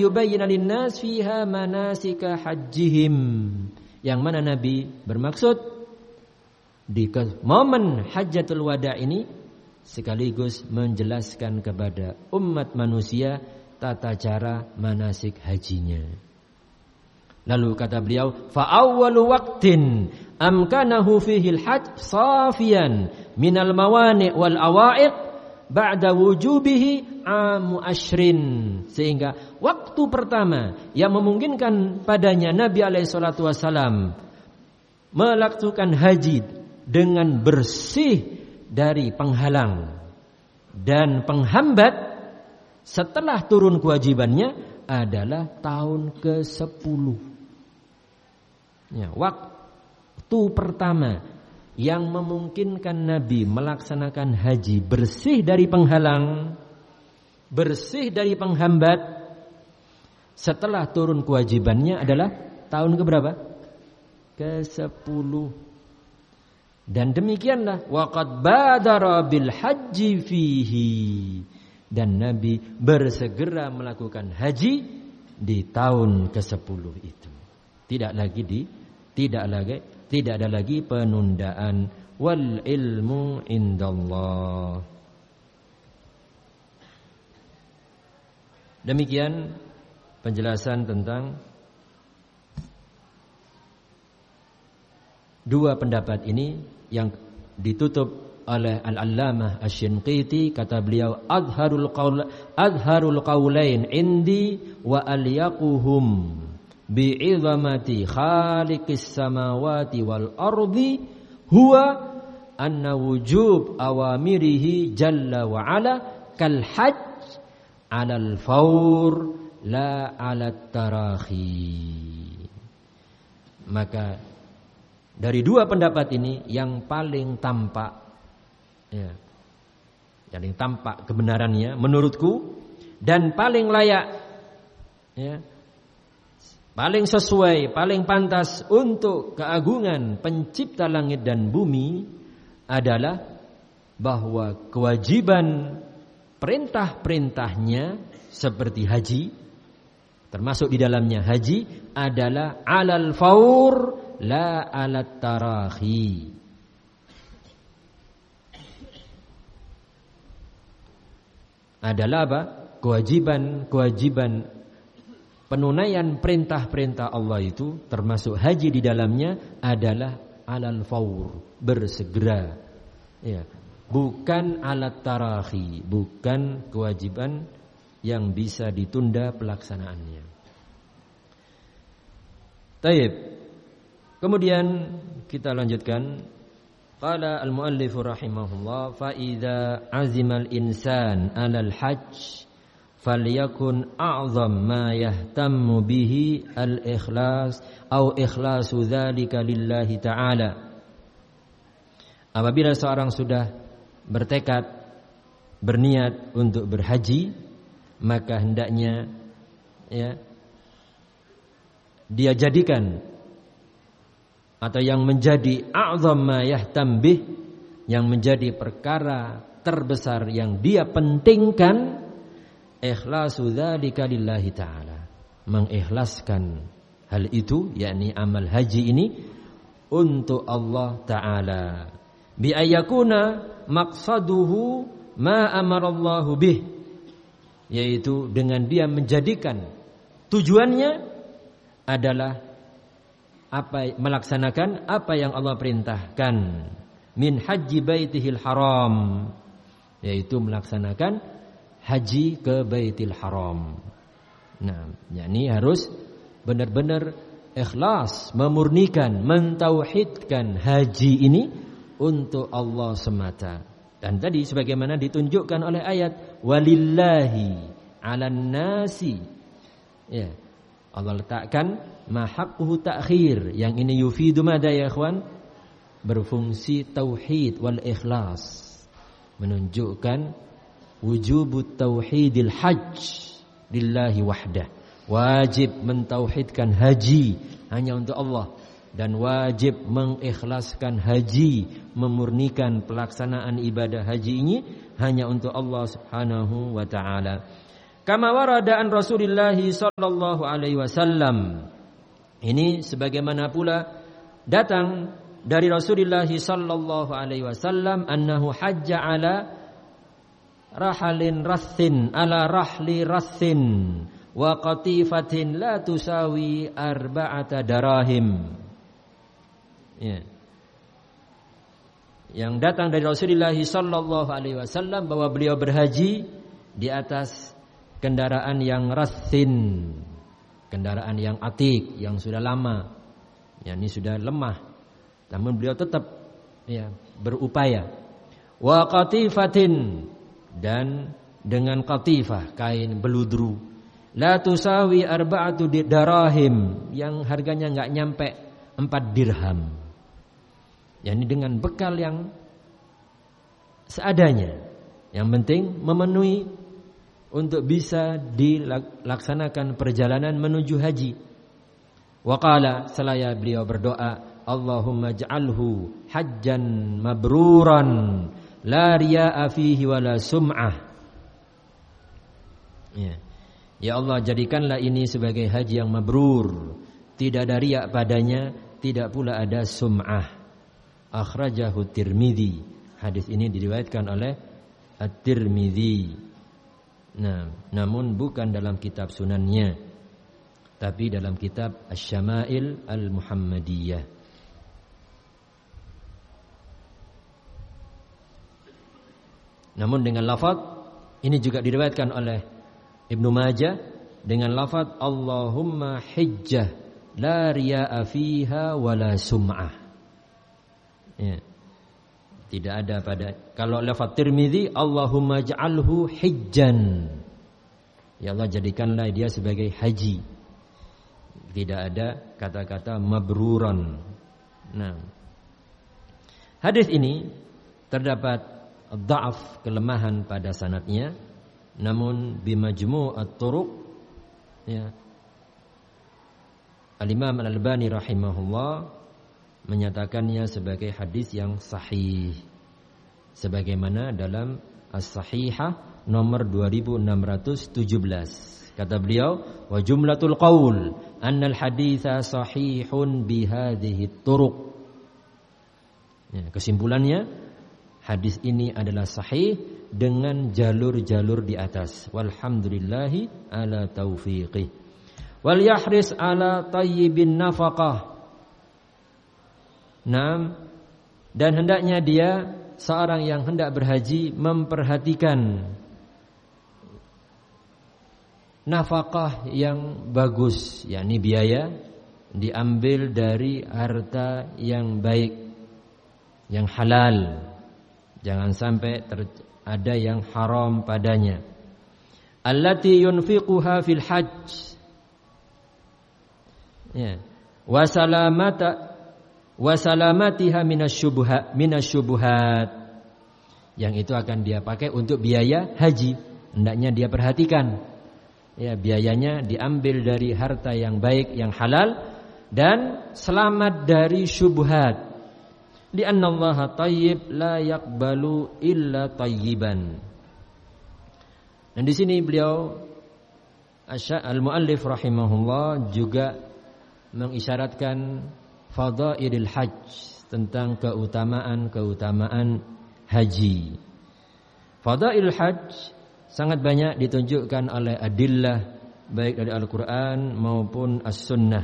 yubayyana lin-nas fiha manasika hajjihim. Yang mana Nabi bermaksud di momen Hajjatul Wada ini sekaligus menjelaskan kepada umat manusia tata cara manasik hajinya. Lalu kata beliau, fa awwalu waqtin amkanahu fihi al-hajj safiyan minal mawani' wal awa'iq ba'da wujubihi amu ashrin. Sehingga waktu pertama yang memungkinkan padanya Nabi alaihissalatu wassalam melakukan haji dengan bersih dari penghalang dan penghambat setelah turun kewajibannya adalah tahun ke-10. Ya, waktu pertama yang memungkinkan Nabi melaksanakan haji bersih dari penghalang, bersih dari penghambat setelah turun kewajibannya adalah tahun keberapa? Ke-10. Dan demikianlah waqad badara bil haji fihi, dan Nabi bersegera melakukan haji di tahun ke-10 itu. Tidak ada lagi penundaan. Wal ilmu indallah. Demikian penjelasan tentang dua pendapat ini yang ditutup oleh Al-Allamah Asy-Shinqiti. Kata beliau, adharul qaulain indi wa alyaquhum bi'izamati khaliqis samawati wal ardi huwa anna wujub awamirihi jalla wa ala kal hajj 'alal fawr la 'alat tarahi. Maka dari dua pendapat ini yang paling tampak, ya, yang tampak kebenarannya menurutku dan paling layak, ya, paling sesuai, paling pantas untuk keagungan pencipta langit dan bumi adalah bahwa kewajiban perintah-perintahnya seperti haji, termasuk di dalamnya haji, adalah alal faur la alat tarahi. Adalah apa? Kewajiban penunaian perintah-perintah Allah itu termasuk haji di dalamnya adalah alal faur, bersegera. Ya, bukan alat tarahi, bukan kewajiban yang bisa ditunda pelaksanaannya. Taib. Kemudian kita lanjutkan. Qala al-muallif rahimahullah, fa idza azima al-insan 'alal hajj falyakun a'zam ma yahtammu bihi al-ikhlas au ikhlasu dzalika lillahi ta'ala. Apabila seorang sudah bertekad, berniat untuk berhaji, maka hendaknya, ya, dia jadikan atau yang menjadi a'zam ma yahtam bih, yang menjadi perkara terbesar yang dia pentingkan, ikhlasu dzalika lillahi ta'ala, mengikhlaskan hal itu, yakni amal haji ini untuk Allah Ta'ala, bi ayyakuna maqsaduhu ma amarallahu bih, yaitu dengan dia menjadikan tujuannya adalah melaksanakan apa yang Allah perintahkan, min haji baitihil haram, yaitu melaksanakan haji ke Baitul Haram. Nah, yakni harus benar-benar ikhlas, memurnikan, mentauhidkan haji ini untuk Allah semata. Dan tadi sebagaimana ditunjukkan oleh ayat walillahi 'alan nasi, ya, Allah letakkan mahaqquhu ta'khir, yang ini yufidu mada ya ikhwan, berfungsi tauhid wal ikhlas, menunjukkan wujubut tauhidil hajj lillahi wahdah, wajib mentauhidkan haji hanya untuk Allah, dan wajib mengikhlaskan haji, memurnikan pelaksanaan ibadah haji ini hanya untuk Allah Subhanahu wa ta'ala. Kama warada an Rasulillah sallallahu alaihi wasallam. Ini sebagaimana pula datang dari Rasulullah sallallahu alaihi wasallam annahu hajja ala rahalin rathin ala rahli rathin wa qatifatin la tusawi arba'ata darahim. Ya. Yang datang dari Rasulullah sallallahu alaihi wasallam bahwa beliau berhaji di atas kendaraan yang rathin, kendaraan yang atik, yang sudah lama, yakni sudah lemah, namun beliau tetap berupaya. Wa qatifatin, dan dengan qatifah, kain beludru, la tusawi arba'atu darahim, yang harganya enggak nyampe 4 dirham. Yakni dengan bekal yang seadanya, yang penting memenuhi untuk bisa dilaksanakan perjalanan menuju haji. Wa qala, selaya beliau berdoa, Allahumma ja'alhu hajjan mabruran la riya'a fihi wala sum'ah. Ya Allah, jadikanlah ini sebagai haji yang mabrur, tidak ada riya padanya, tidak pula ada sum'ah. Akhrajahu Tirmidzi. Hadis ini diriwayatkan oleh At-Tirmidzi. Nah, namun bukan dalam kitab sunannya, tapi dalam kitab Asy-Syama'il Al-Muhammadiyah. Namun dengan lafaz ini juga diriwayatkan oleh Ibnu Majah dengan lafaz Allahumma hijjah la riya'a fiha wala sum'ah. Ya. Tidak ada pada, kalau lafaz Tirmidzi Allahumma ja'alhu hijjan, ya Allah jadikanlah dia sebagai haji. Tidak ada kata-kata mabruran. Nah, hadis ini terdapat dha'af, kelemahan pada sanadnya, namun bimajmu' at-turuq, ya, Al-Imam Al-Albani rahimahullah menyatakannya sebagai hadis yang sahih, sebagaimana dalam As-Sahihah nomor 2617. Kata beliau, wa jumlatul qaul annal haditsa sahihun bihadhihi turuq. Ya, kesimpulannya hadis ini adalah sahih dengan jalur-jalur di atas. Walhamdulillahi ala taufiqih. Wal yahris ala tayyibin nafaqah. Nah, dan hendaknya dia, seorang yang hendak berhaji, memperhatikan nafkah yang bagus, yakni biaya diambil dari harta yang baik, yang halal. Jangan sampai ada yang haram padanya. Allati yunfiquha fil hajj. Ya. Wa salamatiha minasyubuhat, yang itu akan dia pakai untuk biaya haji. Hendaknya dia perhatikan, ya, biayanya diambil dari harta yang baik, yang halal, dan selamat dari syubhat. Li'anna Allah tayyib la yaqbalu illa tayyiban. Dan di sini beliau al-muallif rahimahullah juga mengisyaratkan fadailil hajj, tentang keutamaan haji. Fadailul hajj sangat banyak ditunjukkan oleh adillah, baik dari Al-Quran maupun As-Sunnah.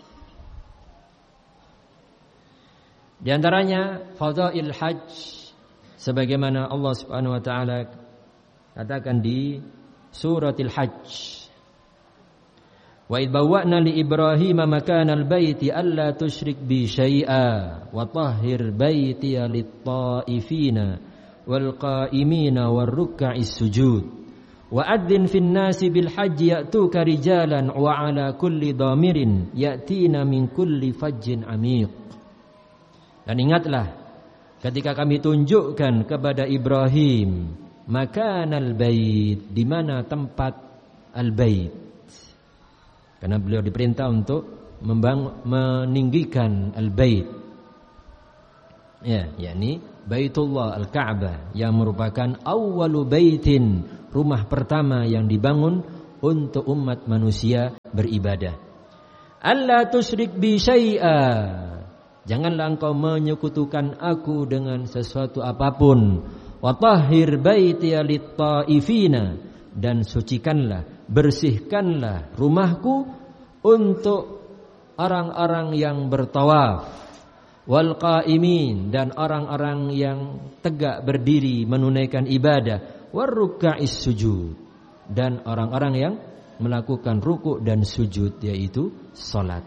Di antaranya fadailul hajj, sebagaimana Allah Subhanahu wa taala katakan di suratil Hajj, wa idh bawwa'na li Ibrahim makanal baiti alla tusyrik bi syai'a wa tahhir baitiya lit-ta'ifina wal qa'imina war ruk'is sujud wa adzin fin nasi bil hajji ya'tuka rijalan wa 'ala kulli dhamirin ya'tina min kulli fajjin 'amiq. Dan ingatlah ketika kami tunjukkan kepada Ibrahim makanal bait, di mana tempat al-bait. Karena beliau diperintah untuk meninggikan al-bait, ya, yakni Baitullah al-Ka'bah, yang merupakan awwalu baitin rumah pertama yang dibangun untuk umat manusia beribadah. Alla tusyrik bi syai'a. Janganlah engkau menyekutukan aku dengan sesuatu apapun. Wa tahhir baitiya lit-taifina, dan sucikanlah, bersihkanlah rumahku untuk orang-orang yang bertawaf, wal qaimin, dan orang-orang yang tegak berdiri menunaikan ibadah, war ruk'is sujud, dan orang-orang yang melakukan rukuk dan sujud, yaitu salat.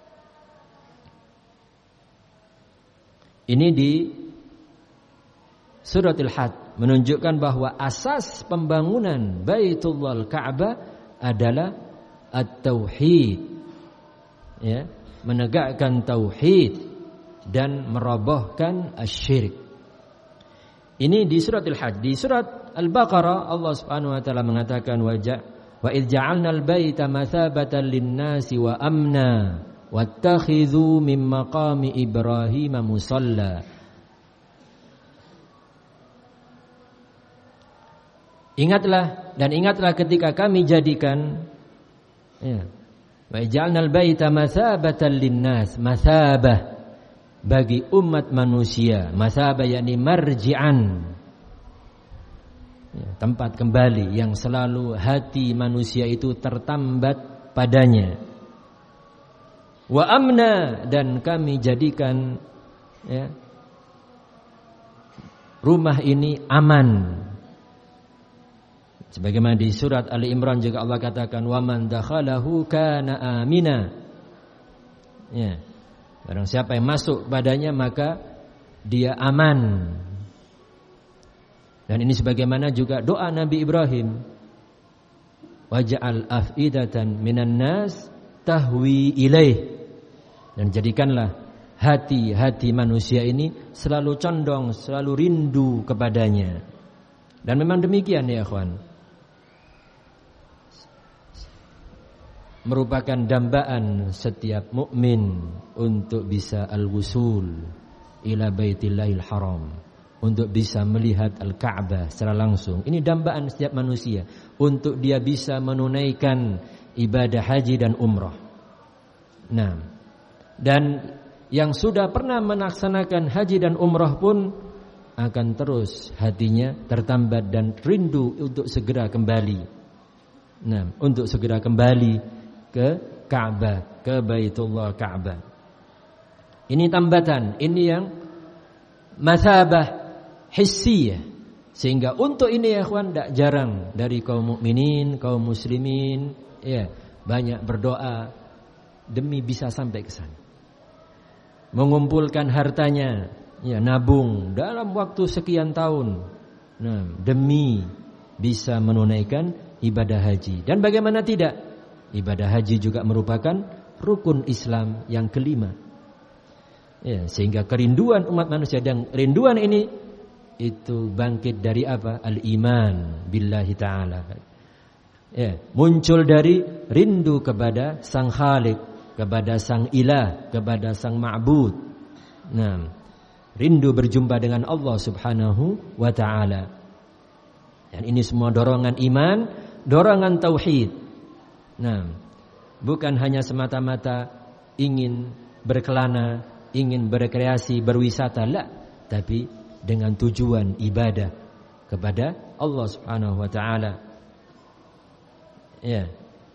Ini di Suratul Hajj menunjukkan bahwa asas pembangunan Baitullah Ka'bah adalah at-tauhid, ya, menegakkan tauhid dan merobohkan asyirik. Ini di Suratul Hajj. Di surat Al-Baqarah Allah Subhanahu wa taala mengatakan wa idz ja'alnal baita mathabatan lin-nasi wa amna wattakhidhu min maqami Ibrahim musalla. Ingatlah ketika kami jadikan, ya, wa ja'alnal baita mathabatan linnas, mathabah bagi umat manusia, mathabah yakni marji'an, ya, tempat kembali yang selalu hati manusia itu tertambat padanya. Wa amna, dan kami jadikan, ya, rumah ini aman. Sebagaimana di surat Ali Imran juga Allah katakan wa man dakhalahu kana amina. Ya. Barang siapa yang masuk padanya maka dia aman. Dan ini sebagaimana juga doa Nabi Ibrahim. Waj'al af'idatan minan nas tahwi ilaih. Dan jadikanlah hati-hati manusia ini selalu condong, selalu rindu kepadanya. Dan memang demikian ya ikhwan. Merupakan dambaan setiap mukmin untuk bisa al-wusul ila Baitillahil Haram, untuk bisa melihat Al-Ka'bah secara langsung. Ini dambaan setiap manusia untuk dia bisa menunaikan ibadah haji dan umrah. Nah, dan yang sudah pernah melaksanakan haji dan umrah pun akan terus hatinya tertambat dan rindu untuk segera kembali. Nah, untuk segera kembali ke Ka'bah, ke Baitullah Ka'bah. Ini tambatan, ini yang mathabah hissiyah. Sehingga untuk ini ya ikhwan, tidak jarang dari kaum mukminin, kaum muslimin, ya, banyak berdoa demi bisa sampai ke sana. Mengumpulkan hartanya, ya, nabung dalam waktu sekian tahun, nah, demi bisa menunaikan ibadah haji. Dan bagaimana tidak? Ibadah haji juga merupakan rukun Islam yang kelima. Ya, sehingga kerinduan umat manusia dan rinduan ini itu bangkit dari apa? Al-iman billahi ta'ala. Ya, muncul dari rindu kepada Sang Khalik, kepada Sang Ilah, kepada Sang Ma'bud. Nah, rindu berjumpa dengan Allah Subhanahu wa ta'ala. Dan ini semua dorongan iman, dorongan tauhid. Nah, bukan hanya semata-mata ingin berkelana, ingin berkreasi, berwisata, lah, tapi dengan tujuan ibadah kepada Allah Subhanahu wa taala. Ya.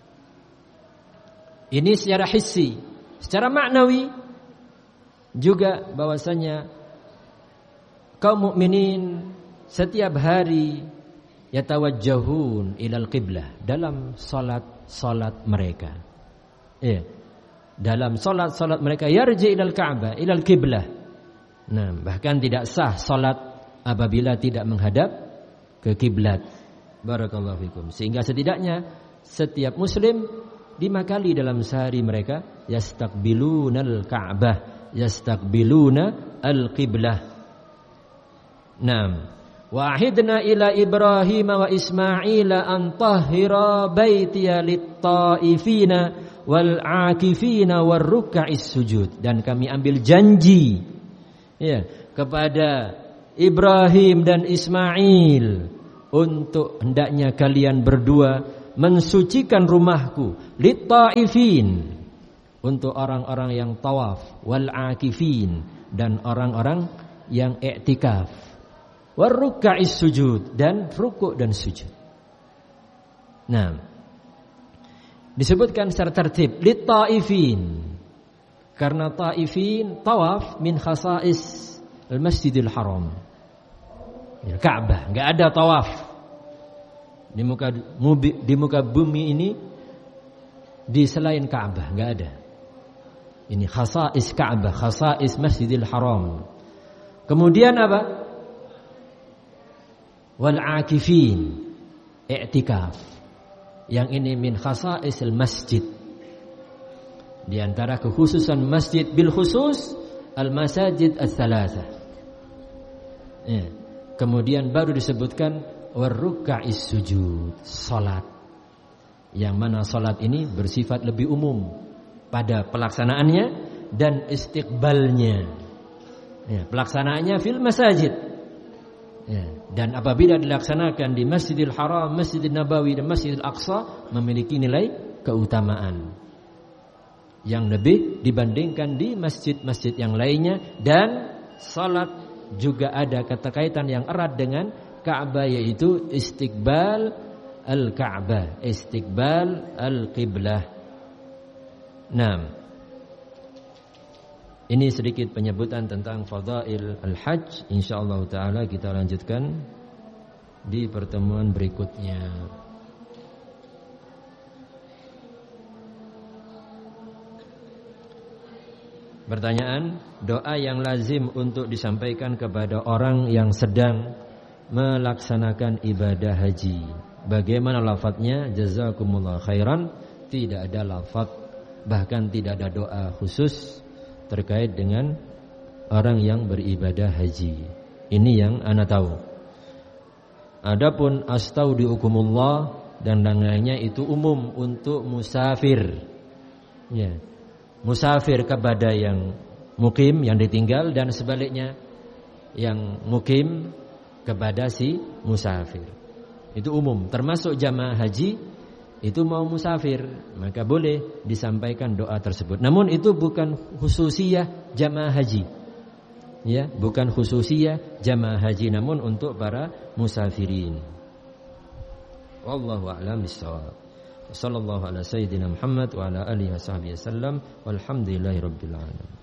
Ini secara hissi, secara maknawi juga bahwasanya kaum mukminin setiap hari yatawajjahun ilal qiblah dalam salat mereka. Ya. Dalam salat mereka yarji ilal Ka'bah, ilal qiblah. Nah, bahkan tidak sah salat apabila tidak menghadap ke kiblat. Barakallahu fikum. Sehingga setidaknya setiap muslim 5 kali dalam sehari mereka yastaqbilunal Ka'bah, yastaqbiluna al-qiblah. Naam. Wa ahidna ila Ibrahim wa Ismail an tahhira baitiya lit-taifina wal 'akifina war ruk'is sujud. Dan kami ambil janji, ya, kepada Ibrahim dan Ismail untuk hendaknya kalian berdua mensucikan rumahku, lit-taifin, untuk orang-orang yang tawaf, wal akifin, dan orang-orang yang i'tikaf, war ruk'is sujud, dan rukuk dan sujud. Nah, disebutkan secara tertib lit-taifin, karena taifin tawaf min khasais al-Masjidil Haram, ya, Ka'bah. Enggak ada tawaf di muka bumi ini di selain Ka'bah, enggak ada. Ini khasais Ka'bah, khasais Masjidil Haram. Kemudian apa? Wal akifin, i'tikaf. Yang ini min khasais al-masjid. Di antara kekhususan masjid bil khusus al-masajid ats-tsalatsah. Ya. Kemudian baru disebutkan warruk'is sujud, salat. Yang mana salat ini bersifat lebih umum pada pelaksanaannya dan istiqbalnya. Ya, pelaksanaannya fil masajid. Ya, dan apabila dilaksanakan di Masjidil Haram, Masjidil Nabawi dan Masjidil Aqsa memiliki nilai keutamaan yang lebih dibandingkan di masjid-masjid yang lainnya, dan salat juga ada keterkaitan yang erat dengan Ka'bah, yaitu istiqbal al-Ka'bah, istiqbal al-qiblah. Nah, ini sedikit penyebutan tentang fadail al-hajj. Insyaallah taala kita lanjutkan di pertemuan berikutnya. Pertanyaan, doa yang lazim untuk disampaikan kepada orang yang sedang melaksanakan ibadah haji. Bagaimana lafadznya? Jazakumullah khairan. Tidak ada lafadz, bahkan tidak ada doa khusus terkait dengan orang yang beribadah haji. Ini yang ana tahu. Adapun astaudiukumullah dan lainnya itu umum untuk musafir. Ya. Musafir kepada yang mukim, yang ditinggal, dan sebaliknya yang mukim kepada si musafir. Itu umum, termasuk jamaah haji itu mau musafir, maka boleh disampaikan doa tersebut. Namun itu bukan khususiyah jamaah haji. Ya, bukan khususiyah jamaah haji, namun untuk para musafirin. Wallahu a'lam bissawab. Sallallahu ala sayyidina Muhammad wa ala alihi washabihi wasallam walhamdulillahi rabbil alamin.